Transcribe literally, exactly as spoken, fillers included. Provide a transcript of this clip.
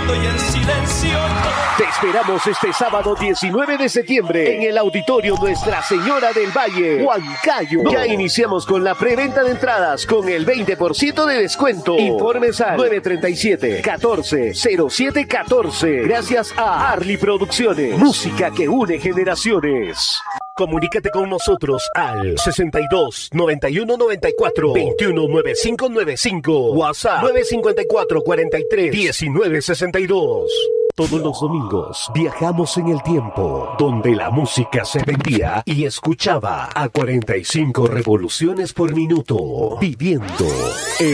y en silencio. Te esperamos este sábado diecinueve de septiembre en el Auditorio Nuestra Señora del Valle, Huancayo. Ya iniciamos con la preventa de entradas con el veinte por ciento de descuento. Informes al nueve tres siete, catorce, cero siete catorce. Gracias a Arly Producciones. Música que une generaciones. Comunícate con nosotros al sesenta y dos, noventa y uno, noventa y cuatro, veintiuno, noventa y cinco noventa y cinco. WhatsApp nueve cinco cuatro, cuarenta y tres, diecinueve sesenta y dos. Todos los domingos viajamos en el tiempo, donde la música se vendía y escuchaba a cuarenta y cinco revoluciones por minuto, viviendo